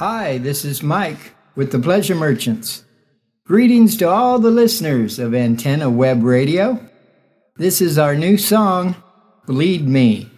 Hi, this is Mike with the Pleasure Merchants. Greetings to all the listeners of Antenna Web Radio. This is our new song, Bleed Me.